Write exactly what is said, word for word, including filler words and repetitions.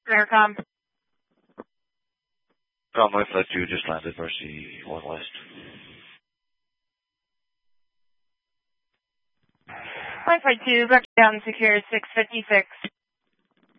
Aircom. Convoy Flight two just landed, Mercy one West. Flight two, back down secure six fifty-six.